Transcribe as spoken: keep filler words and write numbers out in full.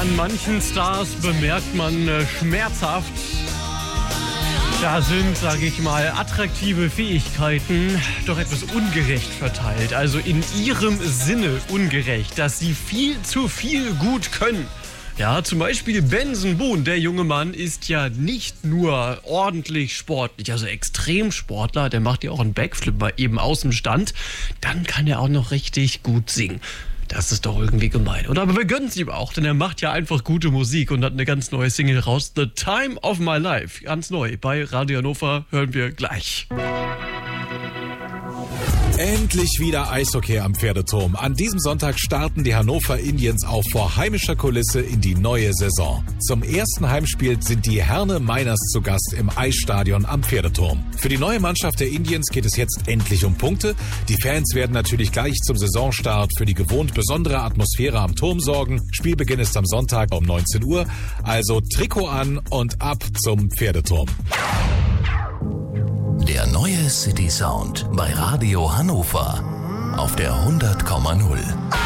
An manchen Stars bemerkt man äh, schmerzhaft, da sind, sage ich mal, attraktive Fähigkeiten doch etwas ungerecht verteilt. Also in ihrem Sinne ungerecht, dass sie viel zu viel gut können. Ja, zum Beispiel Benson Boone, der junge Mann, ist ja nicht nur ordentlich sportlich, also Extremsportler, der macht ja auch einen Backflip mal eben aus dem Stand. Dann kann er auch noch richtig gut singen. Das ist doch irgendwie gemein, oder? Aber wir gönnen es ihm auch, denn er macht ja einfach gute Musik und hat eine ganz neue Single raus. The Time of My Life, ganz neu. Bei Radio Hannover hören wir gleich. Endlich wieder Eishockey am Pferdeturm. An diesem Sonntag starten die Hannover Indians auch vor heimischer Kulisse in die neue Saison. Zum ersten Heimspiel sind die Herne Miners zu Gast im Eisstadion am Pferdeturm. Für die neue Mannschaft der Indians geht es jetzt endlich um Punkte. Die Fans werden natürlich gleich zum Saisonstart für die gewohnt besondere Atmosphäre am Turm sorgen. Spielbeginn ist am Sonntag um neunzehn Uhr. Also Trikot an und ab zum Pferdeturm. Der neue City Sound bei Radio Hannover auf der hundert Komma null.